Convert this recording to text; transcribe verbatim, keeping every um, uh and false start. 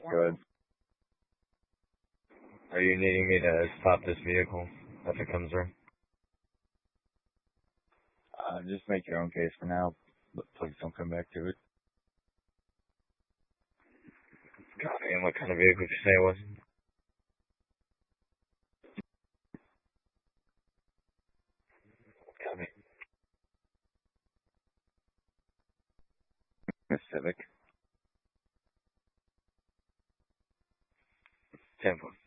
Good. Are you needing me to stop this vehicle if it comes through? Uh, just make your own case for now, but please don't come back to it. Copy. And what kind of vehicle did you say it was? Copy. Miss Civic. ten four.